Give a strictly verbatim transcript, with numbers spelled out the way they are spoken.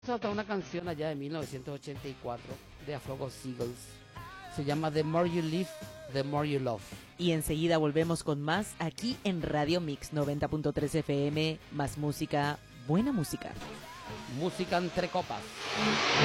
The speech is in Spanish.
Otra una canción allá de mil novecientos ochenta y cuatro de Afro Seagulls. Se llama The More You Live, The More You Love. Y enseguida volvemos con más aquí en Radio Mix noventa punto tres F M. Más música, buena música. Música entre copas.